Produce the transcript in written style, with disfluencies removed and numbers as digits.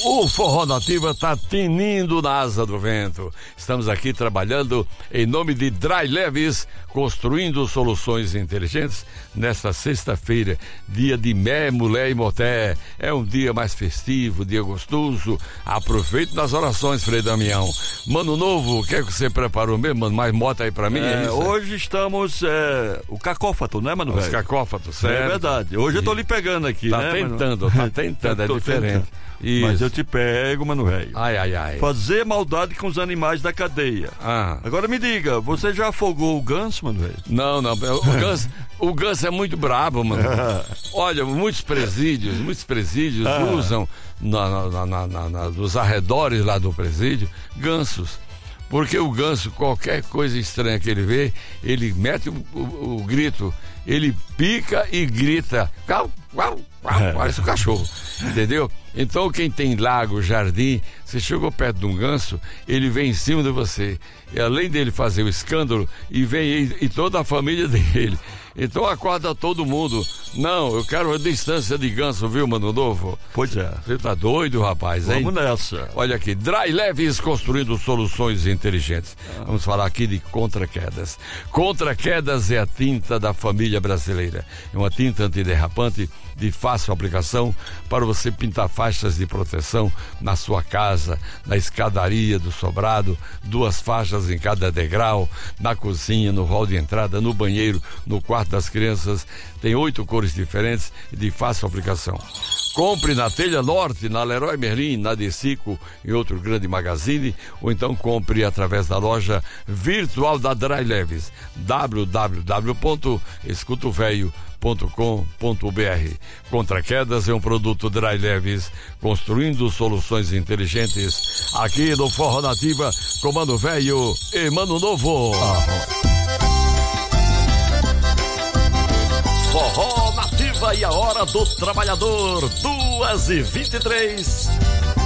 O Forró Nativa está tinindo na asa do vento. Estamos aqui trabalhando em nome de Dry Leves, construindo soluções inteligentes. Nesta sexta-feira, dia de Mé, Mulher e Moté. É um dia mais festivo, dia gostoso. Aproveite nas orações, Frei Damião. Mano Novo, o que é que você preparou mesmo, mano? Mais moto aí pra mim? Hoje estamos o cacófato, né, mano? Os cacófatos, certo? É verdade. Hoje eu tô lhe pegando aqui, tá né? Tentando, é diferente. Isso. Mas eu te pego, mano, velho. Ai. Fazer maldade com os animais da cadeia. Agora me diga, você já afogou o ganso, mano, velho? Não. O ganso é muito brabo, mano. Olha, muitos presídios usam nos arredores lá do presídio gansos. Porque o ganso, qualquer coisa estranha que ele vê, ele mete o grito, ele pica e grita. Parece um cachorro, entendeu? Então quem tem lago, jardim, você chegou perto de um ganso, ele vem em cima de você. E além dele fazer o escândalo, e vem e toda a família dele. Então acorda todo mundo. Não, eu quero a distância de ganso, viu, Mano Novo? Pois é. Você tá doido, rapaz, hein? Vamos nessa. Olha aqui, Dry Leves, construindo soluções inteligentes. Vamos falar aqui de Contra-Quedas. Contra-Quedas é a tinta da família brasileira. É uma tinta antiderrapante de fácil aplicação para você pintar faixas de proteção na sua casa, na escadaria do sobrado, 2 faixas em cada degrau, na cozinha, no hall de entrada, no banheiro, no quarto das crianças. Tem 8 cores diferentes e de fácil aplicação. Compre na Telha Norte, na Leroy Merlin, na Decico, em outro grande magazine, ou então compre através da loja virtual da Dry Leves, www.escutovelho.com.br. Contra-Quedas é um produto Dry Leves, construindo soluções inteligentes. Aqui no Forró Nativa, com Mano Velho e Mano Novo. Forró Nativa e a hora do trabalhador, 2h23.